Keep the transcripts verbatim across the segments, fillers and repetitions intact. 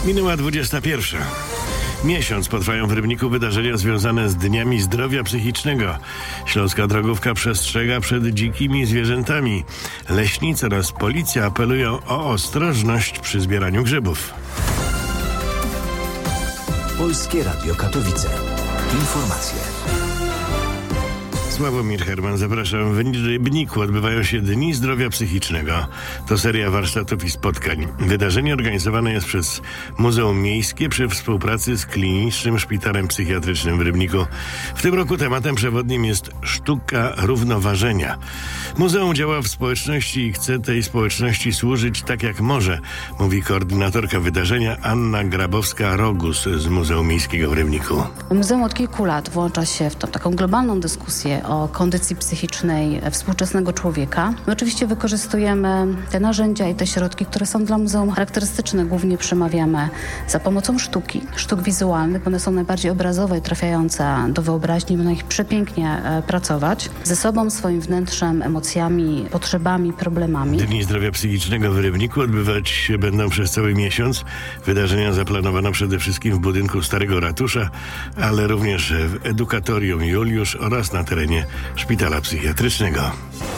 Minęła dwudziesta pierwsza. Miesiąc potrwają w Rybniku wydarzenia związane z Dniami Zdrowia Psychicznego. Śląska Drogówka przestrzega przed dzikimi zwierzętami. Leśnicy oraz policja apelują o ostrożność przy zbieraniu grzybów. Polskie Radio Katowice. Informacje. Sławomir Herman, zapraszam. W Rybniku odbywają się Dni Zdrowia Psychicznego. To seria warsztatów i spotkań. Wydarzenie organizowane jest przez Muzeum Miejskie przy współpracy z Klinicznym Szpitalem Psychiatrycznym w Rybniku. W tym roku tematem przewodnim jest sztuka równoważenia. Muzeum działa w społeczności i chce tej społeczności służyć tak jak może, mówi koordynatorka wydarzenia Anna Grabowska-Rogus z Muzeum Miejskiego w Rybniku. Muzeum od kilku lat włącza się w tą taką globalną dyskusję o kondycji psychicznej współczesnego człowieka. My oczywiście wykorzystujemy te narzędzia i te środki, które są dla muzeum charakterystyczne. Głównie przemawiamy za pomocą sztuki, sztuk wizualnych. One są najbardziej obrazowe i trafiające do wyobraźni. Można ich przepięknie e, pracować ze sobą, swoim wnętrzem, emocjami, potrzebami, problemami. Dni Zdrowia Psychicznego w Rybniku odbywać się będą przez cały miesiąc. Wydarzenia zaplanowano przede wszystkim w budynku Starego Ratusza, ale również w Edukatorium Juliusz oraz na terenie Szpitala Psychiatrycznego.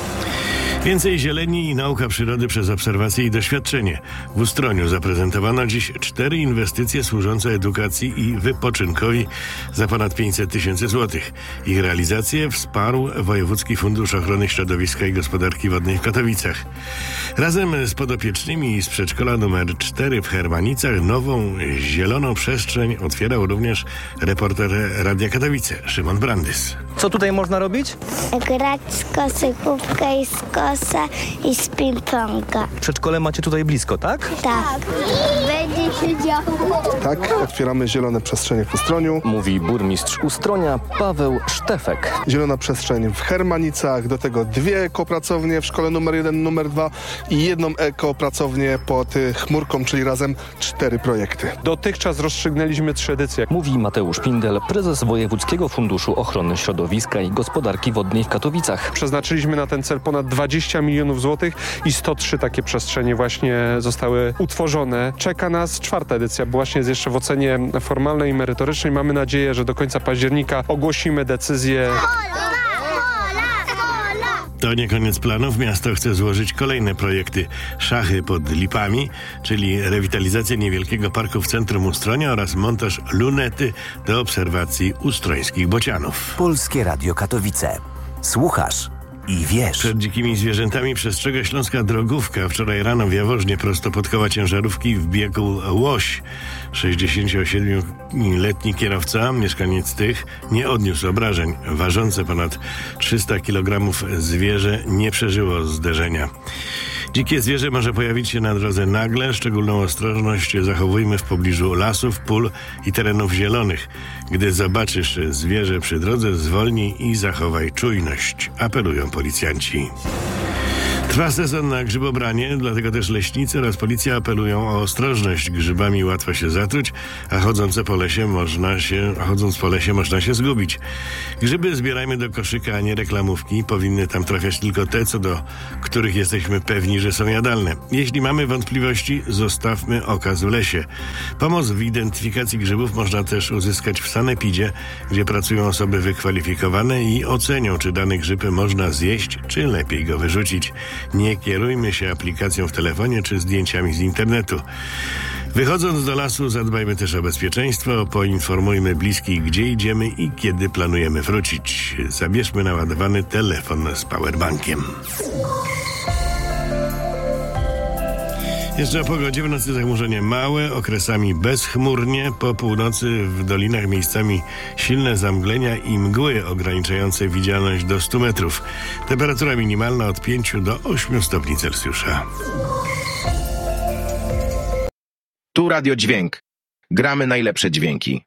Więcej zieleni i nauka przyrody przez obserwacje i doświadczenie. W Ustroniu zaprezentowano dziś cztery inwestycje służące edukacji i wypoczynkowi za ponad pięćset tysięcy złotych. Ich realizację wsparł Wojewódzki Fundusz Ochrony Środowiska i Gospodarki Wodnej w Katowicach. Razem z podopiecznymi z przedszkola numer cztery w Hermanicach nową zieloną przestrzeń otwierał również reporter Radia Katowice Szymon Brandys. Co tutaj można robić? Grać z koszykówkę i z kosa i z ping-ponga. Przedszkole macie tutaj blisko, tak? Tak. Będzie się działo. Tak, otwieramy zielone przestrzenie w Ustroniu. Mówi burmistrz Ustronia Paweł Sztefek. Zielona przestrzeń w Hermanicach, do tego dwie ekopracownie w szkole numer jeden, numer dwa i jedną ekopracownię pod chmurką, czyli razem cztery projekty. Dotychczas rozstrzygnęliśmy trzy edycje. Mówi Mateusz Pindel, prezes Wojewódzkiego Funduszu Ochrony Środowiska i Gospodarki Wodnej w Katowicach. Przeznaczyliśmy na ten cel ponad dwadzieścia milionów złotych i sto trzy takie przestrzenie właśnie zostały utworzone. Czeka nas czwarta edycja, bo właśnie jest jeszcze w ocenie formalnej i merytorycznej. Mamy nadzieję, że do końca października ogłosimy decyzję. To nie koniec planów. Miasto chce złożyć kolejne projekty. Szachy pod Lipami, czyli rewitalizacja niewielkiego parku w centrum Ustronia oraz montaż lunety do obserwacji ustrońskich bocianów. Polskie Radio Katowice. Słuchasz i wiesz. Przed dzikimi zwierzętami przestrzega Śląska Drogówka. Wczoraj rano w Jaworznie prosto pod koła ciężarówki wbiegł łoś. sześćdziesięciosiedmioletni kierowca, mieszkaniec Tych, nie odniósł obrażeń. Ważące ponad trzysta kilogramów zwierzę nie przeżyło zderzenia. Dzikie zwierzę może pojawić się na drodze nagle. Szczególną ostrożność zachowujmy w pobliżu lasów, pól i terenów zielonych. Gdy zobaczysz zwierzę przy drodze, zwolnij i zachowaj czujność, apelują policjanci. Trwa sezon na grzybobranie, dlatego też leśnicy oraz policja apelują o ostrożność. Grzybami łatwo się zatruć, a chodząc po lesie można się, a chodząc po lesie można się zgubić. Grzyby zbierajmy do koszyka, a nie reklamówki. Powinny tam trafiać tylko te, co do których jesteśmy pewni, że są jadalne. Jeśli mamy wątpliwości, zostawmy okaz w lesie. Pomoc w identyfikacji grzybów można też uzyskać w sanepidzie, gdzie pracują osoby wykwalifikowane i ocenią, czy dany grzyb można zjeść, czy lepiej go wyrzucić. Nie kierujmy się aplikacją w telefonie czy zdjęciami z internetu. Wychodząc do lasu, zadbajmy też o bezpieczeństwo, poinformujmy bliskich, gdzie idziemy i kiedy planujemy wrócić. Zabierzmy naładowany telefon z powerbankiem. Jeszcze o pogodzie. W nocy zachmurzenie małe, okresami bezchmurnie. Po północy w dolinach miejscami silne zamglenia i mgły ograniczające widzialność do stu metrów. Temperatura minimalna od pięciu do ośmiu stopni Celsjusza. Tu Radio Dźwięk. Gramy najlepsze dźwięki.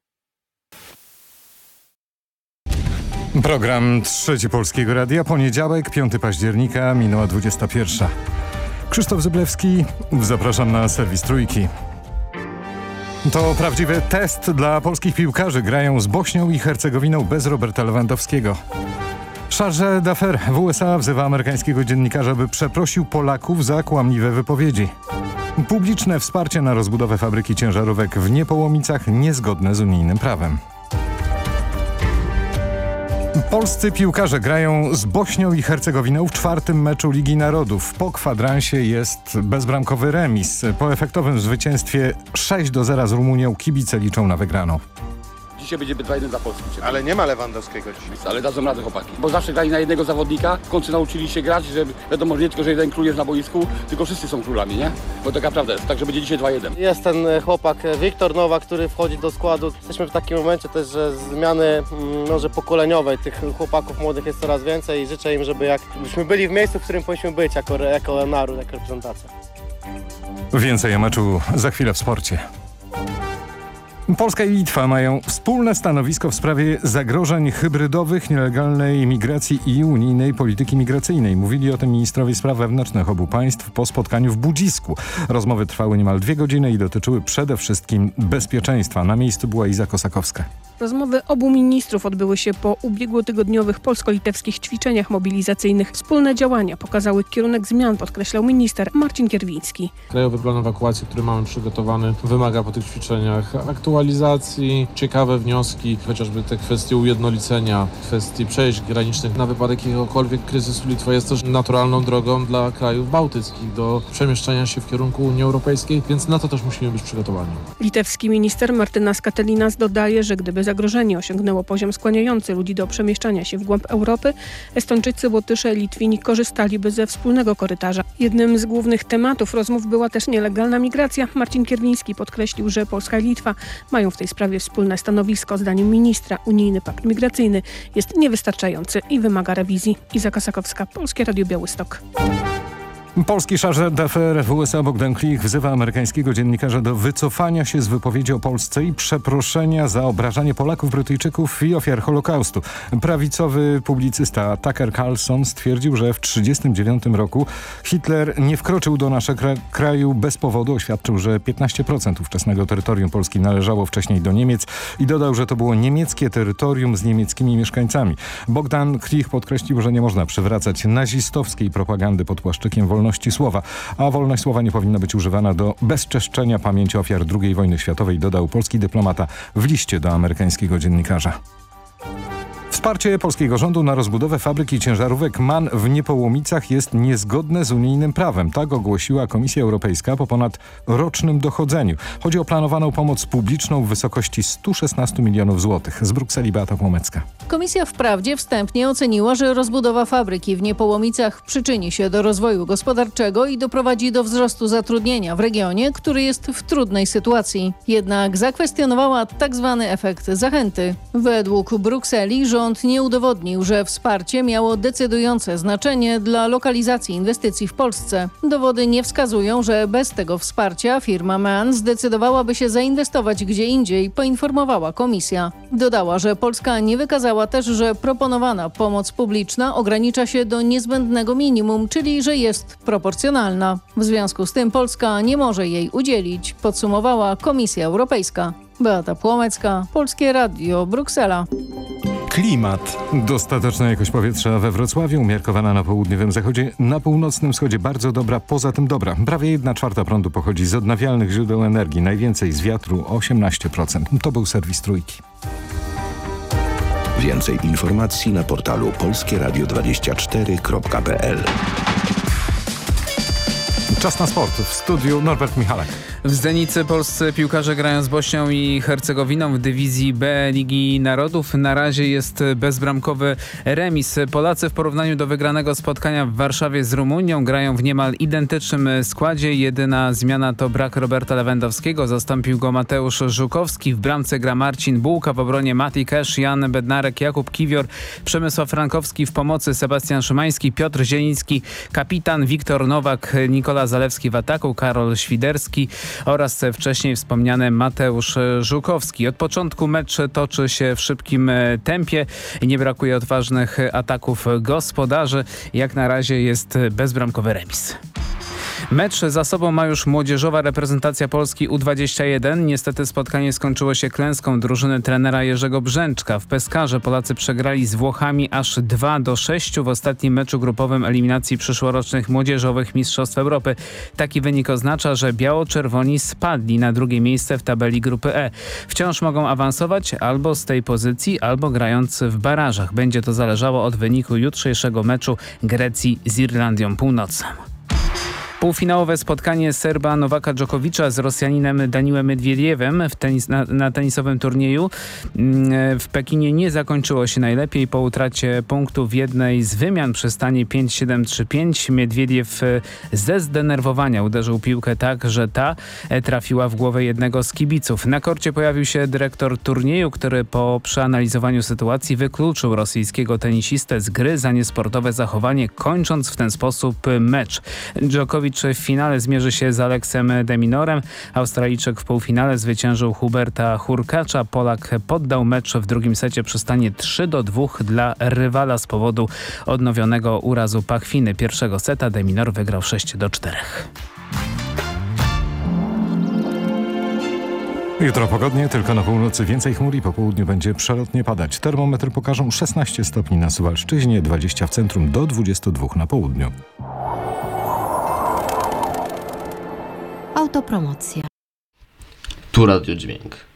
Program Trzeci Polskiego Radia. Poniedziałek, piątego października, minęła dwudziesta pierwsza. Krzysztof Zyblewski, zapraszam na serwis Trójki. To prawdziwy test dla polskich piłkarzy. Grają z Bośnią i Hercegowiną bez Roberta Lewandowskiego. Charge d'affaires w U S A wzywa amerykańskiego dziennikarza, by przeprosił Polaków za kłamliwe wypowiedzi. Publiczne wsparcie na rozbudowę fabryki ciężarówek w Niepołomicach niezgodne z unijnym prawem. Polscy piłkarze grają z Bośnią i Hercegowiną w czwartym meczu Ligi Narodów. Po kwadransie jest bezbramkowy remis. Po efektowym zwycięstwie sześć do zera z Rumunią kibice liczą na wygraną. Dzisiaj będzie dwa jeden za Polskę. Ale nie ma Lewandowskiego dzisiaj. Ale dadzą radę chłopaki. Bo zawsze grali na jednego zawodnika, w końcu nauczyli się grać, że wiadomo, że nie tylko, że jeden król jest na boisku, tylko wszyscy są królami, nie? Bo taka prawda jest. Także będzie dzisiaj dwa jeden. Jest ten chłopak Wiktor Nowak, który wchodzi do składu. Jesteśmy w takim momencie też, że zmiany może pokoleniowej tych chłopaków młodych jest coraz więcej i życzę im, żeby jakbyśmy byli w miejscu, w którym powinniśmy być jako, jako naród, jako reprezentacja. Więcej o meczu za chwilę w sporcie. Polska i Litwa mają wspólne stanowisko w sprawie zagrożeń hybrydowych, nielegalnej migracji i unijnej polityki migracyjnej. Mówili o tym ministrowie spraw wewnętrznych obu państw po spotkaniu w Budzisku. Rozmowy trwały niemal dwie godziny i dotyczyły przede wszystkim bezpieczeństwa. Na miejscu była Iza Kosakowska. Rozmowy obu ministrów odbyły się po ubiegłotygodniowych polsko-litewskich ćwiczeniach mobilizacyjnych. Wspólne działania pokazały kierunek zmian, podkreślał minister Marcin Kierwiński. Krajowy plan ewakuacji, który mamy przygotowany, wymaga po tych ćwiczeniach aktualizacji, ciekawe wnioski, chociażby te kwestie ujednolicenia, kwestii przejść granicznych na wypadek jakiegokolwiek kryzysu. Litwa jest też naturalną drogą dla krajów bałtyckich do przemieszczania się w kierunku Unii Europejskiej, więc na to też musimy być przygotowani. Litewski minister Martynas Katelinas dodaje, że gdyby zagrożenie osiągnęło poziom skłaniający ludzi do przemieszczania się w głąb Europy, Estończycy, Łotysze i Litwini korzystaliby ze wspólnego korytarza. Jednym z głównych tematów rozmów była też nielegalna migracja. Marcin Kierwiński podkreślił, że Polska i Litwa mają w tej sprawie wspólne stanowisko. Zdaniem ministra unijny pakt migracyjny jest niewystarczający i wymaga rewizji. Iza Kosakowska, Polskie Radio Białystok. Polski szef d'affaires w U S A Bogdan Klich wzywa amerykańskiego dziennikarza do wycofania się z wypowiedzi o Polsce i przeproszenia za obrażanie Polaków, Brytyjczyków i ofiar Holokaustu. Prawicowy publicysta Tucker Carlson stwierdził, że w tysiąc dziewięćset trzydziestym dziewiątym roku Hitler nie wkroczył do naszego kra kraju bez powodu. Oświadczył, że piętnaście procent ówczesnego terytorium Polski należało wcześniej do Niemiec i dodał, że to było niemieckie terytorium z niemieckimi mieszkańcami. Bogdan Klich podkreślił, że nie można przywracać nazistowskiej propagandy pod płaszczykiem wolności słowa, a wolność słowa nie powinna być używana do bezczeszczenia pamięci ofiar drugiej wojny światowej, dodał polski dyplomata w liście do amerykańskiego dziennikarza. Wsparcie polskiego rządu na rozbudowę fabryki ciężarówek MAN w Niepołomicach jest niezgodne z unijnym prawem. Tak ogłosiła Komisja Europejska po ponad rocznym dochodzeniu. Chodzi o planowaną pomoc publiczną w wysokości stu szesnastu milionów złotych. Z Brukseli Beata Płomecka. Komisja wprawdzie wstępnie oceniła, że rozbudowa fabryki w Niepołomicach przyczyni się do rozwoju gospodarczego i doprowadzi do wzrostu zatrudnienia w regionie, który jest w trudnej sytuacji. Jednak zakwestionowała tak zwany efekt zachęty. Według Brukseli rząd nie udowodnił, że wsparcie miało decydujące znaczenie dla lokalizacji inwestycji w Polsce. Dowody nie wskazują, że bez tego wsparcia firma MAN zdecydowałaby się zainwestować gdzie indziej, poinformowała komisja. Dodała, że Polska nie wykazała też, że proponowana pomoc publiczna ogranicza się do niezbędnego minimum, czyli że jest proporcjonalna. W związku z tym Polska nie może jej udzielić, podsumowała Komisja Europejska. Beata Płomecka, Polskie Radio, Bruksela. Klimat. Dostateczna jakość powietrza we Wrocławiu, umiarkowana na południowym zachodzie, na północnym wschodzie bardzo dobra, poza tym dobra. Prawie jedna czwarta prądu pochodzi z odnawialnych źródeł energii, najwięcej z wiatru osiemnaście procent. To był serwis Trójki. Więcej informacji na portalu polskie radio dwadzieścia cztery kropka p l. Czas na sport. W studiu Norbert Michalek. W Zenicy polscy piłkarze grają z Bośnią i Hercegowiną w dywizji B Ligi Narodów. Na razie jest bezbramkowy remis. Polacy w porównaniu do wygranego spotkania w Warszawie z Rumunią grają w niemal identycznym składzie. Jedyna zmiana to brak Roberta Lewandowskiego. Zastąpił go Mateusz Żukowski. W bramce gra Marcin Bułka, w obronie Mati Kesz, Jan Bednarek, Jakub Kiwior, Przemysław Frankowski, w pomocy Sebastian Szymański, Piotr Zieliński, kapitan Wiktor Nowak, Nikola Zalewski w ataku, Karol Świderski oraz wcześniej wspomniany Mateusz Żukowski. Od początku mecz toczy się w szybkim tempie i nie brakuje odważnych ataków gospodarzy. Jak na razie jest bezbramkowy remis. Mecz za sobą ma już młodzieżowa reprezentacja Polski U dwadzieścia jeden. Niestety spotkanie skończyło się klęską drużyny trenera Jerzego Brzęczka. W Peskarze Polacy przegrali z Włochami aż dwa do sześciu w ostatnim meczu grupowym eliminacji przyszłorocznych młodzieżowych Mistrzostw Europy. Taki wynik oznacza, że biało-czerwoni spadli na drugie miejsce w tabeli grupy E. Wciąż mogą awansować albo z tej pozycji, albo grając w barażach. Będzie to zależało od wyniku jutrzejszego meczu Grecji z Irlandią Północną. Półfinałowe spotkanie Serba Nowaka Dżokowicza z Rosjaninem Daniłem Miedwiediewem w tenis, na, na tenisowym turnieju w Pekinie nie zakończyło się najlepiej. Po utracie punktu w jednej z wymian przy stanie pięć siedem trzy pięć Miedwiediew ze zdenerwowania uderzył piłkę tak, że ta trafiła w głowę jednego z kibiców. Na korcie pojawił się dyrektor turnieju, który po przeanalizowaniu sytuacji wykluczył rosyjskiego tenisistę z gry za niesportowe zachowanie, kończąc w ten sposób mecz. Dżokowicz w finale zmierzy się z Aleksem de Minorem. Australijczyk w półfinale zwyciężył Huberta Hurkacza. Polak poddał mecz w drugim secie przy stanie trzy do dwóch dla rywala z powodu odnowionego urazu pachwiny. Pierwszego seta de Minor wygrał sześć do czterech. Jutro pogodnie, tylko na północy więcej chmur i po południu będzie przelotnie padać. Termometry pokażą szesnaście stopni na Suwalszczyźnie, dwadzieścia w centrum do dwudziestu dwóch na południu. Autopromocja. Tu Radio Dźwięk.